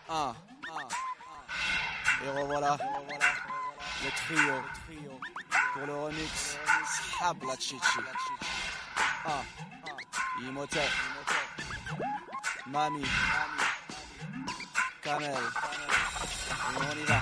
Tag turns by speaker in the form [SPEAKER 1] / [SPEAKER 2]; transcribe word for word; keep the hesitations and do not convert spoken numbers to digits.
[SPEAKER 1] Ah, et revoilà le trio pour le remix Shab la Chichi. Ah, Imhotep, Mami, Kamel, et on y va.